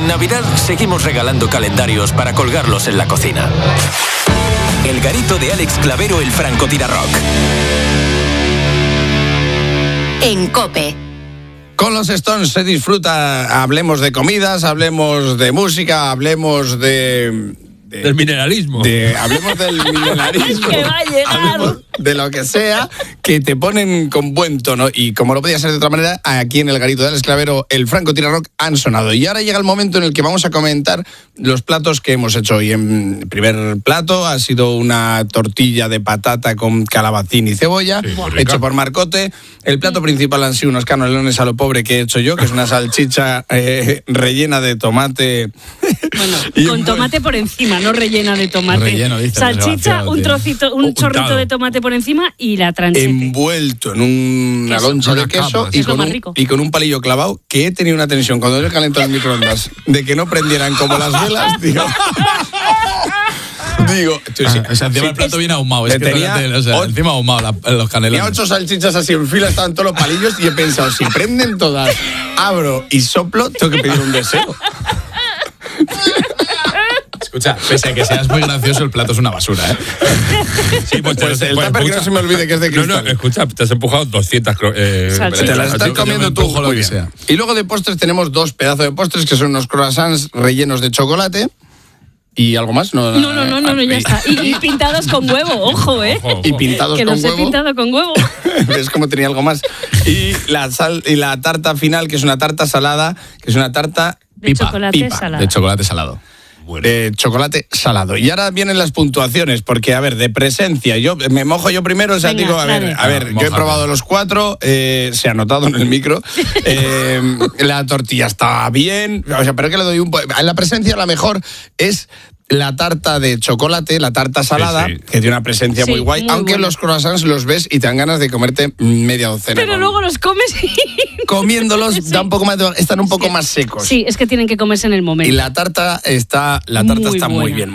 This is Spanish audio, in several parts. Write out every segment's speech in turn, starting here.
En Navidad seguimos regalando calendarios para colgarlos en la cocina. El garito de Alex Clavero, el francotirarrock. En COPE. Con los Stones se disfruta, hablemos de comidas, hablemos de música, hablemos del mineralismo. Hablemos del mineralismo. Que va a llegar. Hablemos de lo que sea, que te ponen con buen tono. Y como no podía ser de otra manera, aquí en el garito de Alex Clavero, el francotirarrock han sonado. Y ahora llega el momento en el que vamos a comentar los platos que hemos hecho hoy. En primer plato ha sido una tortilla de patata con calabacín y cebolla, hecho por Marcote. El plato principal han sido unos canelones a lo pobre que he hecho yo, que es una salchicha rellena de tomate. Bueno, con tomate por encima, no rellena de tomate. Relleno, dice, salchicha, un trocito, un chorrito de tomate por encima y la tranchete. Envuelto en una loncha de queso y con un palillo clavado, que he tenido una tensión cuando yo calentado en microondas de que no prendieran como las velas, digo, encima el plato viene ahumado. Es que encima ahumado los canelones. Tenía 8 salchichas así en fila, estaban todos los palillos y he pensado, si prenden todas, abro y soplo, tengo que pedir un deseo. Escucha, pese a que seas muy gracioso, el plato es una basura, ¿eh? Sí, pues el tupper que no se me olvide que es de cristal. No, escucha, te has empujado 200... te las estás comiendo tú, muy bien. Y luego de postres tenemos 2 pedazos de postres, que son unos croissants rellenos de chocolate. ¿Y algo más? No, ya está. Y pintados con huevo, ojo, ¿eh? Y pintados que con los huevo. he pintado con huevo. ¿Ves cómo tenía algo más? Y la tarta final, que es una tarta salada, que es una tarta de chocolate salado. De chocolate salado. De chocolate salado. Y ahora vienen las puntuaciones, porque, a ver, de presencia, yo me mojo yo primero, o sea, digo, a ver, yo he probado los 4, se ha notado en el micro, la tortilla está bien, o sea, pero que le doy en la presencia la mejor es la tarta de chocolate, la tarta salada, que tiene una presencia muy guay, aunque los croissants los ves y te dan ganas de comerte media docena. Pero luego los comes y... Comiéndolos da un poco más están un poco más secos. Sí, es que tienen que comerse en el momento. Y la tarta está muy bien.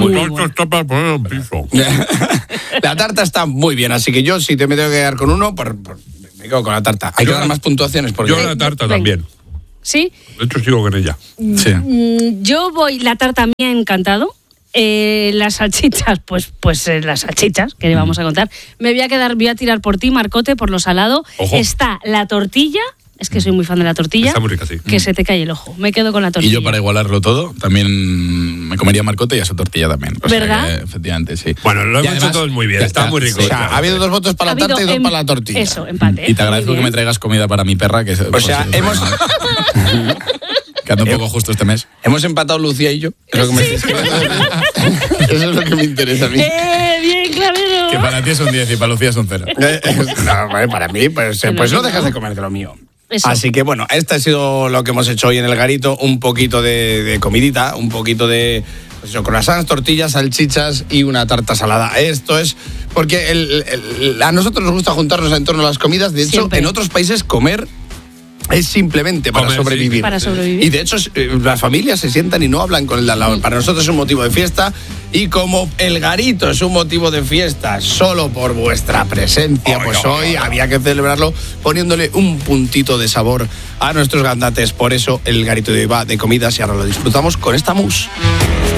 La tarta está muy bien, así que yo si te me tengo que quedar con uno, me quedo con la tarta. Hay que dar más puntuaciones porque yo la tarta también. ¿Sí? De hecho sigo con ella. Sí. Yo la tarta me ha encantado. Las salchichas, pues las salchichas que le vamos a contar. Voy a tirar por ti, Marcote, por lo salado. Ojo. Está la tortilla. Es que soy muy fan de la tortilla. Está muy rica, sí. Que se te cae el ojo. Me quedo con la tortilla. Y yo, para igualarlo todo, también me comería Marcote y a su tortilla también. ¿Verdad? Sea que, efectivamente, sí. Bueno, lo hemos hecho todos muy bien. Está muy rico. Sí, ha habido 2 votos para la tarta y 2 para la tortilla. Eso, empate. Y te agradezco que me traigas comida para mi perra. Que hemos... que ando un poco justo este mes. Hemos empatado Lucía y yo. Eso es lo que me interesa a mí. Bien, Clavero. Que para ti es un 10 y para Lucía es un 0. Para mí, pues no dejas de comerte lo mío. Eso. Así que bueno, este ha sido lo que hemos hecho hoy en el garito, un poquito de comidita, un poquito de croissants, tortillas, salchichas y una tarta salada. Esto es porque a nosotros nos gusta juntarnos en torno a las comidas, de hecho, siempre. En otros países comer es simplemente para sobrevivir. Sí. Para sobrevivir. Y de hecho, las familias se sientan y no hablan con el de al lado. Para nosotros es un motivo de fiesta. Y como el garito es un motivo de fiesta solo por vuestra presencia, hoy había que celebrarlo poniéndole un puntito de sabor a nuestros gandates. Por eso el garito de hoy va de comidas y ahora lo disfrutamos con esta mousse.